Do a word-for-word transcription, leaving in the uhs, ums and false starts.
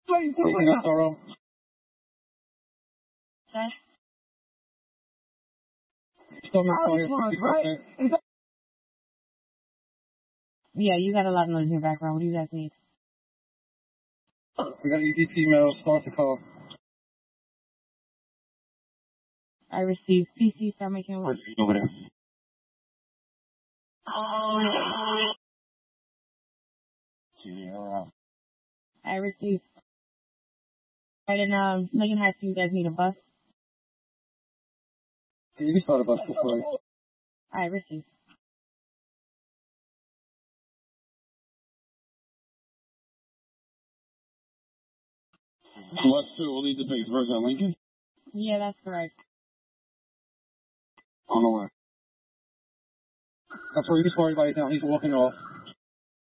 Taking us our own. Okay. Still not Oh, calling this us one's fifty right. percent. Yeah, you got a lot of noise in your background. What do you guys need? We got E D P mail. Start the call. I received P C. Start making work. Over there. I received. Right, and um, Lincoln High School, you guys need a bus. You can start a bus before. I received. Bus two, we'll need to take Virgin on Lincoln. Yeah, that's correct. On the way. That's where you just worried about it now. He's walking off.